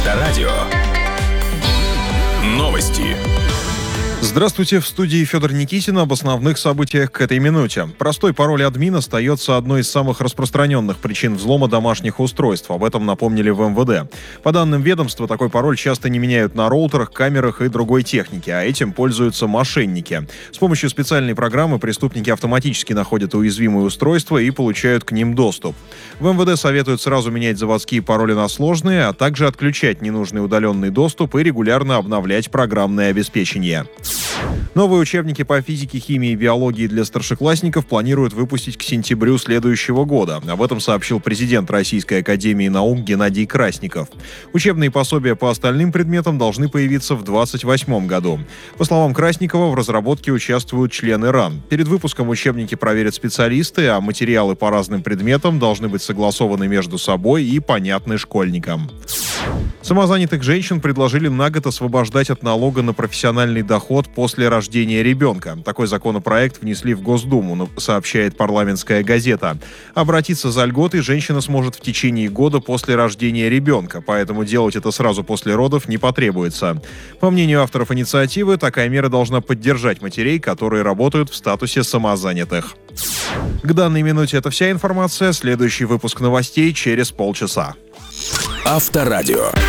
Авторадио. Новости. Здравствуйте, в студии Федор Никитин об основных событиях к этой минуте. Простой пароль админ остается одной из самых распространенных причин взлома домашних устройств. Об этом напомнили в МВД. По данным ведомства, такой пароль часто не меняют на роутерах, камерах и другой технике, а этим пользуются мошенники. С помощью специальной программы преступники автоматически находят уязвимые устройства и получают к ним доступ. В МВД советуют сразу менять заводские пароли на сложные, а также отключать ненужный удаленный доступ и регулярно обновлять программное обеспечение. Новые учебники по физике, химии и биологии для старшеклассников планируют выпустить к сентябрю следующего года. Об этом сообщил президент Российской академии наук Геннадий Красников. Учебные пособия по остальным предметам должны появиться в 2028 году. По словам Красникова, в разработке участвуют члены РАН. Перед выпуском учебники проверят специалисты, а материалы по разным предметам должны быть согласованы между собой и понятны школьникам. Самозанятых женщин предложили на год освобождать от налога на профессиональный доход после рождения ребенка. Такой законопроект внесли в Госдуму, сообщает «Парламентская газета». Обратиться за льготой женщина сможет в течение года после рождения ребенка, поэтому делать это сразу после родов не потребуется. По мнению авторов инициативы, такая мера должна поддержать матерей, которые работают в статусе самозанятых. К данной минуте это вся информация. Следующий выпуск новостей через полчаса. Авторадио.